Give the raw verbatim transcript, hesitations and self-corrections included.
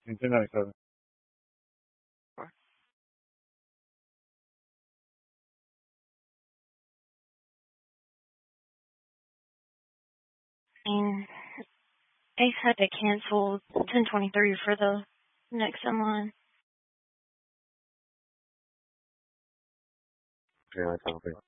ten ninety-seven. And Ace had to cancel ten twenty-three for the next in line. Yeah, I can't think.